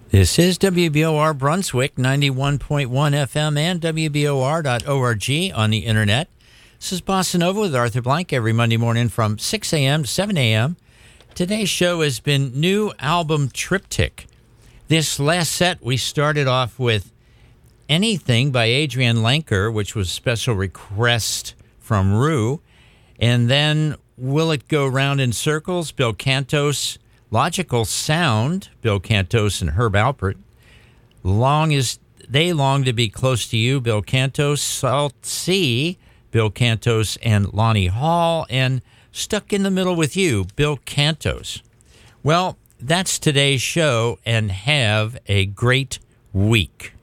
This is WBOR Brunswick, 91.1 FM and WBOR.org on the internet. This is Bossa Nova with Arthur Blank every Monday morning from 6 a.m. to 7 a.m. Today's show has been new album Triptych. This last set, we started off with Anything by Adrienne Lenker, which was a special request from Rue. And then Will It Go Round in Circles, Bill Cantos. Logical Sound, Bill Cantos and Herb Alpert. Long as They Long to Be Close to You, Bill Cantos. Salt Sea, Bill Cantos and Lonnie Hall. And Stuck in the Middle with You, Bill Cantos. Well, that's today's show, and have a great week.